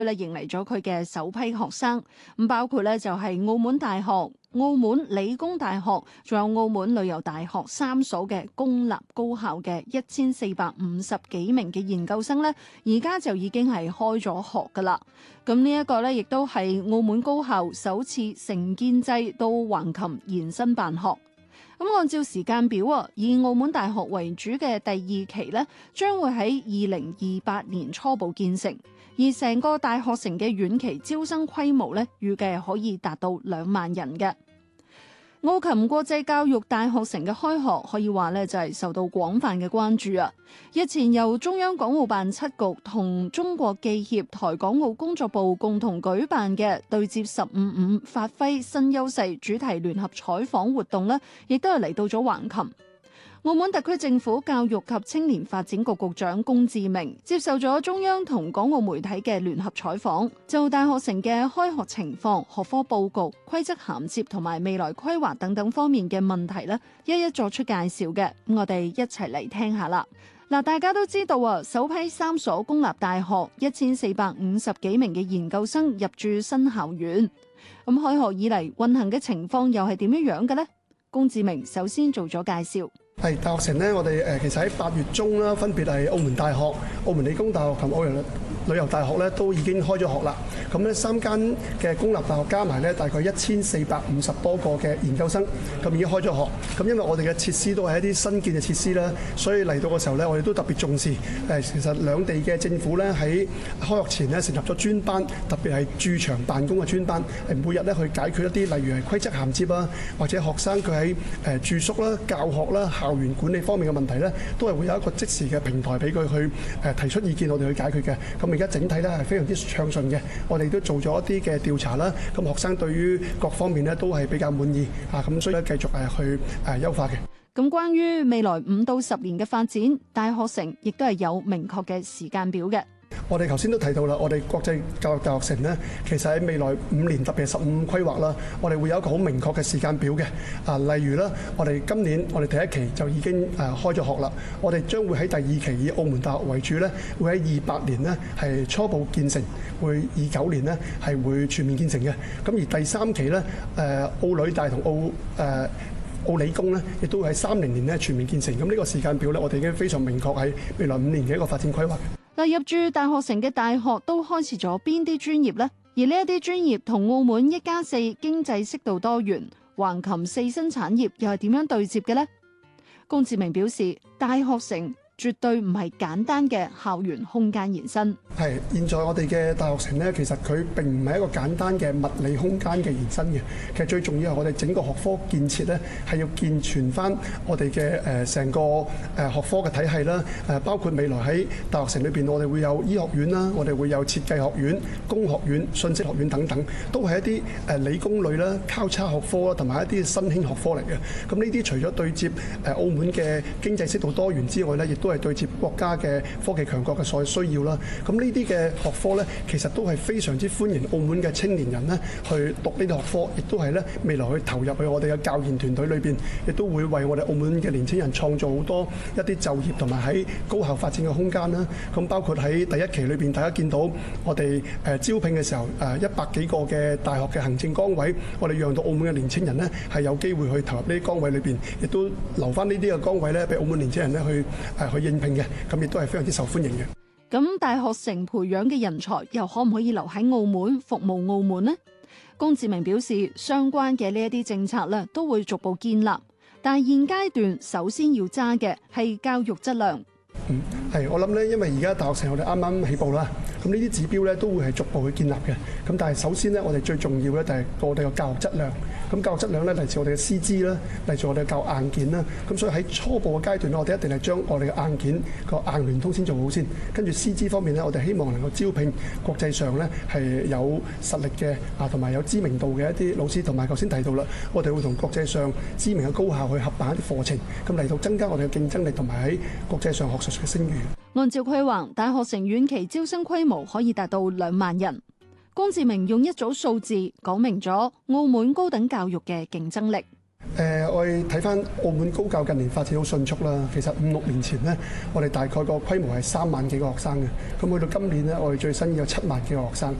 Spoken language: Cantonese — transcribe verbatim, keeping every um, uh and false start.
咧迎嚟咗佢嘅首批學生，咁包括咧就係澳門大學、澳門理工大學，仲有澳門旅遊大學三所嘅公立高校嘅一千四百五十幾名嘅研究生咧，而家就已經係開咗學噶啦。咁呢一個咧，亦都係澳門高校首次承建制到橫琴延伸辦學。咁按照時間表啊，以澳門大學為主嘅第二期咧，將會喺二零二八年初步建成。而成個大學城嘅遠期招生規模咧，預計係可以達到兩萬人嘅。澳琴國際教育大學城嘅開學可以話咧就係受到廣泛嘅關注啊！日前由中央港澳辦七局同中國記協台港澳工作部共同舉辦嘅對接十五五發揮新優勢主題聯合採訪活動咧，亦都係嚟到咗橫琴。澳門特區政府教育及青年發展局局長龔志明接受咗中央同港澳媒體嘅聯合採訪，就大學城嘅開學情況、學科佈局、規則銜接同埋未來規劃等等方面嘅問題咧，一一作出介紹嘅。咁我哋一齊嚟聽下啦。嗱，大家都知道啊，首批三所公立大學一千四百五十幾名嘅研究生入駐新校園。咁開學以嚟運行嘅情況又係點樣樣嘅呢？龔志明首先做咗介紹。 係大學城咧，我哋誒其實喺八月中啦，分別係澳門大學、澳門理工大學同澳門旅遊大學咧，都已經開咗學啦。咁咧三間嘅公立大學加埋咧，大概一千四百五十多個嘅研究生，咁已經開咗學。咁因為我哋嘅設施都係一啲新建嘅設施啦，所以嚟到嘅時候咧，我哋都特別重視。誒，其實兩地嘅政府咧喺開學前咧成立咗專班，特別係駐場辦公嘅專班，係每日咧去解決一啲例如係規則銜接啊，或者學生佢喺誒住宿啦、教學啦、校園管理方面嘅問題咧，都係會有一個即時嘅平台俾佢去誒提出意見，我哋去解決嘅。咁而家整體咧係非常之暢順嘅，我哋都做咗一啲嘅調查啦。咁學生對於各方面咧都係比較滿意啊，咁所以咧繼續誒去誒優化嘅。 咁關於未來五到十年嘅發展，大學城亦都係有明確嘅時間表嘅。 我哋頭先都提到啦，我哋國際教育大學城呢，其實喺未來五年，特別係十五規劃啦，我哋會有一個好明確嘅時間表嘅。啊，例如啦，我哋今年我哋第一期就已經誒開咗學啦，我哋將會喺第二期以澳門大學為主呢，會喺二八年呢係初步建成，會二九年呢係會全面建成嘅。咁而第三期呢，誒澳旅大同澳誒澳理工呢，亦都會喺三零年呢全面建成。咁呢個時間表呢，我哋已經非常明確喺未來五年嘅一個發展規劃。 嗱，入駐大學城嘅大學都開設咗邊啲專業呢？而呢一啲專業同澳門一加四經濟適度多元、橫琴四新產業又係點樣對接嘅呢？龔志明表示，大學城絕對唔係簡單嘅校園空間延伸。 係，現在我哋嘅大學城呢，其實佢並唔係一個簡單嘅物理空間嘅延伸嘅。其實最重要係我哋整個學科建設呢，係要健全翻我哋嘅誒成個誒學科嘅體系啦。誒包括未來喺大學城裏邊，我哋會有醫學院啦，我哋會有設計學院、工學院、信息學院等等，都係一啲誒理工類啦、交叉學科啦，同埋一啲新興學科嚟嘅。咁呢啲除咗對接誒澳門嘅經濟適度多元之外呢，亦都係對接國家嘅科技強國嘅所需要啦。咁呢啲嘅學科呢，其實都係非常之歡迎澳門嘅青年人呢去讀呢啲學科，亦都係呢未來去投入去我哋嘅教研團隊裏邊，亦都會為我哋澳門嘅年輕人創造好多一啲就業同埋喺高校發展嘅空間啦。咁包括喺第一期裏邊，大家見到我哋誒招聘嘅時候，誒一百幾個嘅大學嘅行政崗位，我哋讓到澳門嘅年輕人呢係有機會去投入呢啲崗位裏邊，亦都留翻呢啲嘅崗位呢俾澳門年輕人呢去誒去應聘嘅，咁亦都係非常之受歡迎嘅。 咁大學城培養嘅人才又可唔可以留喺澳門服務澳門呢？龔志明表示，相關嘅呢一啲政策咧都會逐步建立，但係現階段首先要揸嘅係教育質量。 嗯，係，我諗咧，因為而家大學城我哋啱啱起步啦，咁呢啲指標咧都會係逐步去建立嘅。咁但係首先咧，我哋最重要咧就係我哋嘅教育質量。咁教育質量咧嚟自我哋嘅師資啦，嚟自我哋嘅教育硬件啦。咁所以喺初步嘅階段咧，我哋一定係將我哋嘅硬件個硬聯通先做好先。跟住師資方面咧，我哋希望能夠招聘國際上咧係有實力嘅啊，同埋有知名度嘅一啲老師。同埋頭先提到啦，我哋會同國際上知名嘅高校去合辦一啲課程，咁嚟到增加我哋嘅競爭力同埋喺國際上學術嘅聲譽。 按照規劃，大學城遠期招生規模可以達到兩萬人。龔志明用一組數字講明咗澳門高等教育嘅競爭力。 誒誒，我哋睇翻澳門高教近年發展好迅速啦。其實五六年前呢，我哋大概個規模係三萬幾個學生嘅。咁去到今年呢，我哋最新有七萬幾個學生。